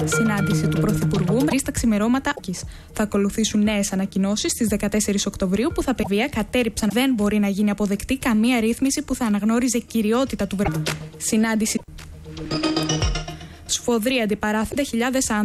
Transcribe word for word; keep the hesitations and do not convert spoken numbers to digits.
Συνάντηση του Πρωθυπουργού με στα ξημερώματα. Θα ακολουθήσουν νέες ανακοινώσεις στις δεκατέσσερις Οκτωβρίου που θα πεβία κατέριψαν. Δεν μπορεί να γίνει αποδεκτή καμία ρύθμιση που θα αναγνώριζε κυριότητα του Βρετανικού. Συνάντηση. Σφοδρή αντιπαράθεση. Χιλιάδες